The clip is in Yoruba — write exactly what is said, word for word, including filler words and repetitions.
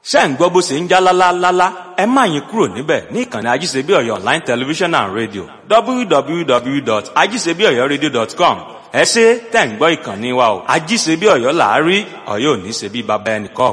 ṣé ń gbọ́ bó ṣe ń já lálálálá ẹ má yín kúrò níbẹ̀ ní ìkànnì ajíṣebí ọ̀yọ́ online television and radio w w w dot ajíṣebí ọ̀yọ́ radio dot com ẹ ṣé tẹ̀ ń gbọ́ ìkànnì wa o ajíṣebí ọ̀yọ́ làárí ọ̀yọ́ ò ní ṣe bí baba ẹnìkan.